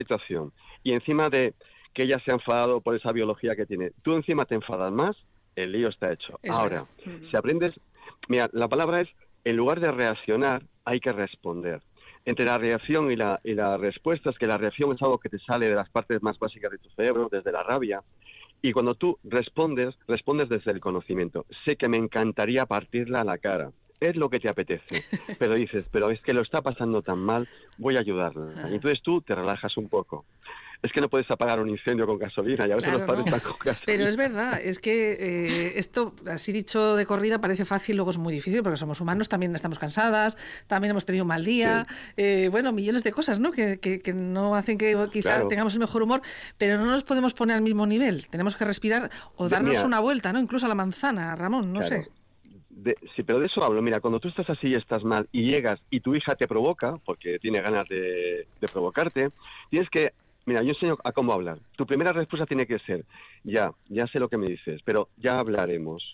situación y encima de que ella se ha enfadado por esa biología que tiene, tú encima te enfadas más, el lío está hecho. Es Ahora, verdad. si aprendes, mira, la palabra es, en lugar de reaccionar, hay que responder. Entre la reacción y la respuesta, es que la reacción es algo que te sale de las partes más básicas de tu cerebro, desde la rabia, y cuando tú respondes desde el conocimiento. Sé que me encantaría partirla a la cara, es lo que te apetece, pero dices, pero es que lo está pasando tan mal, voy a ayudarla. Y entonces tú te relajas un poco. Es que no puedes apagar un incendio con gasolina, y a veces los Claro, padres no. están con gasolina. Pero es verdad, es que esto, así dicho de corrida, parece fácil, luego es muy difícil, porque somos humanos, también estamos cansadas, también hemos tenido un mal día, bueno, millones de cosas, ¿no? Que no hacen que quizá tengamos el mejor humor, pero no nos podemos poner al mismo nivel, tenemos que respirar o darnos una vuelta, ¿no? Incluso a la manzana, Ramón, no sé. Sí, pero de eso hablo. Mira, cuando tú estás así y estás mal y llegas y tu hija te provoca, porque tiene ganas de provocarte, tienes que... Mira, yo enseño a cómo hablar. Tu primera respuesta tiene que ser, ya sé lo que me dices, pero ya hablaremos.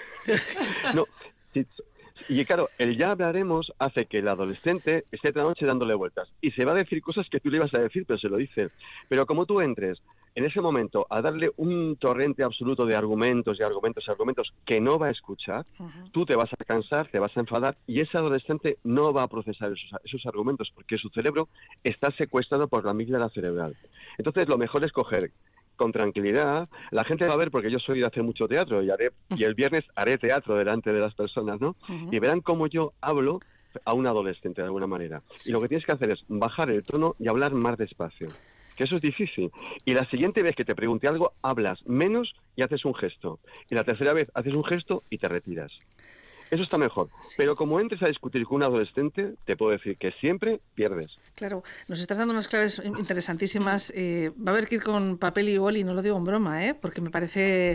No, sí, y claro, el ya hablaremos hace que el adolescente esté toda la noche dándole vueltas y se va a decir cosas que tú le ibas a decir, pero se lo dice. Pero como tú entres en ese momento a darle un torrente absoluto de argumentos y argumentos y argumentos que no va a escuchar, tú te vas a cansar, te vas a enfadar y ese adolescente no va a procesar esos argumentos porque su cerebro está secuestrado por la amígdala cerebral. Entonces lo mejor es coger con tranquilidad. La gente va a ver, porque yo soy de hacer mucho teatro y el viernes haré teatro delante de las personas, ¿no? Y verán cómo yo hablo a un adolescente de alguna manera. Sí. Y lo que tienes que hacer es bajar el tono y hablar más despacio. Que eso es difícil. Y la siguiente vez que te pregunte algo, hablas menos y haces un gesto. Y la tercera vez haces un gesto y te retiras. Eso está mejor. Sí. Pero como entres a discutir con un adolescente, te puedo decir que siempre pierdes. Claro, nos estás dando unas claves interesantísimas. Va a haber que ir con papel y boli, no lo digo en broma, porque me parece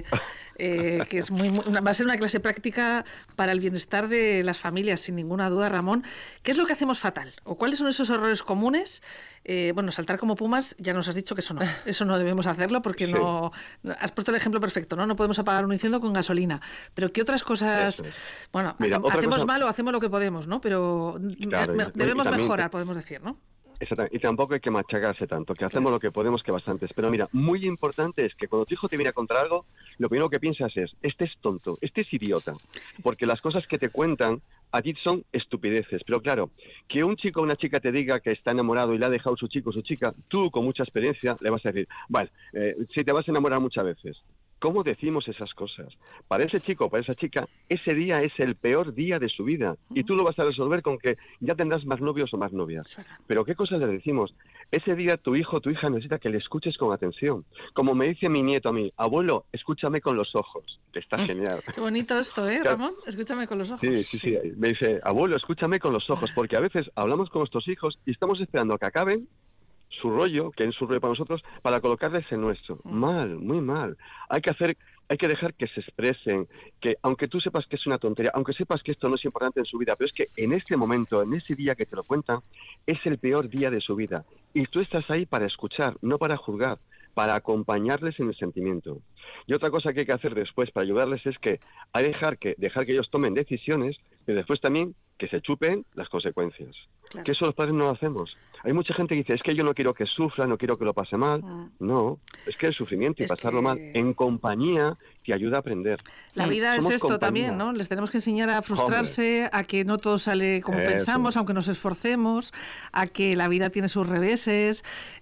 que es va a ser una clase práctica para el bienestar de las familias, sin ninguna duda, Ramón. ¿Qué es lo que hacemos fatal? ¿O cuáles son esos errores comunes? Bueno, saltar como pumas, ya nos has dicho que eso no debemos hacerlo porque no... Has puesto el ejemplo perfecto, ¿no? No podemos apagar un incendio con gasolina. Pero ¿qué otras cosas...? Bueno, mira, hacemos mal o hacemos lo que podemos, ¿no? Pero claro, debemos también mejorar, podemos decir, ¿no? Exactamente. Y tampoco hay que machacarse tanto, que hacemos lo que podemos, que bastantes. Pero mira, muy importante es que cuando tu hijo te viene a contar algo, lo primero que piensas es, este es tonto, este es idiota. Porque las cosas que te cuentan a ti son estupideces. Pero claro, que un chico o una chica te diga que está enamorado y le ha dejado su chico o su chica, tú con mucha experiencia le vas a decir, vale, si te vas a enamorar muchas veces. ¿Cómo decimos esas cosas? Para ese chico o para esa chica, ese día es el peor día de su vida. Y tú lo vas a resolver con que ya tendrás más novios o más novias. Pero ¿qué cosas le decimos? Ese día tu hijo o tu hija necesita que le escuches con atención. Como me dice mi nieto a mí, abuelo, escúchame con los ojos. Está genial. Qué bonito esto, Ramón? Escúchame con los ojos. Sí. Me dice, abuelo, escúchame con los ojos. Porque a veces hablamos con nuestros hijos y estamos esperando a que acaben su rollo, que es su rollo para nosotros, para colocarles el nuestro. Mal, muy mal. Hay que dejar que se expresen, que aunque tú sepas que es una tontería, aunque sepas que esto no es importante en su vida, pero es que en este momento, en ese día que te lo cuentan, es el peor día de su vida. Y tú estás ahí para escuchar, no para juzgar, para acompañarles en el sentimiento. Y otra cosa que hay que hacer después para ayudarles es que hay que dejar que ellos tomen decisiones, pero después también que se chupen las consecuencias. Claro. Que eso los padres no lo hacemos. Hay mucha gente que dice, es que yo no quiero que sufra, no quiero que lo pase mal. No, es que el sufrimiento y pasarlo mal en compañía te ayuda a aprender. La vida es esto también, ¿no? Les tenemos que enseñar a frustrarse, a que no todo sale como pensamos, aunque nos esforcemos, a que la vida tiene sus reveses,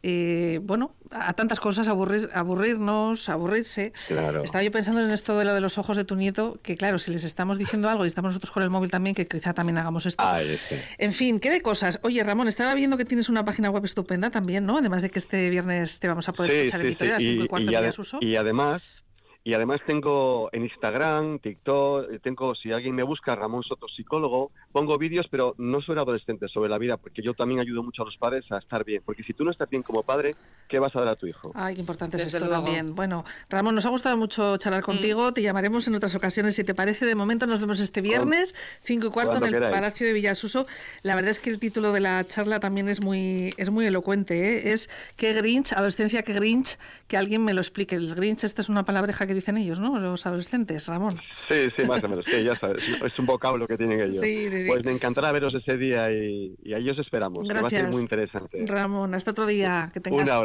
bueno, a tantas cosas, aburrirnos, aburrirse. Claro. Estaba yo pensando en esto de lo de los ojos de tu nieto, que claro, si les estamos diciendo algo y estamos nosotros con el móvil también, que quizá también hagamos esto. En fin, ¿qué de cosas? Oye, Ramón, estaba viendo que tienes una página web estupenda también, ¿no? Además de que este viernes te vamos a poder escuchar en Vitoria a las 5:15 Y además tengo en Instagram, TikTok, si alguien me busca, Ramón Soto Psicólogo, pongo vídeos, pero no sobre adolescentes, sobre la vida, porque yo también ayudo mucho a los padres a estar bien. Porque si tú no estás bien como padre, ¿qué vas a dar a tu hijo? Ay, qué importante es Desde esto luego. también. Bueno, Ramón, nos ha gustado mucho charlar contigo. Te llamaremos en otras ocasiones, si te parece. De momento nos vemos este viernes, 5:15, en cuando el queráis. Palacio de Villasuso. La verdad es que el título de la charla también es muy elocuente, ¿eh? Es ¿qué Grinch? Adolescencia, ¿qué Grinch? Que alguien me lo explique. El Grinch, esta es una palabreja que dicen ellos, ¿no? Los adolescentes, Ramón. Sí, más o menos, sí, ya sabes, es un vocablo que tienen ellos. Sí. Pues me encantará veros ese día y ahí os esperamos, que va a ser Gracias, muy interesante. Ramón. Hasta otro día. Que Un tengas abrazo.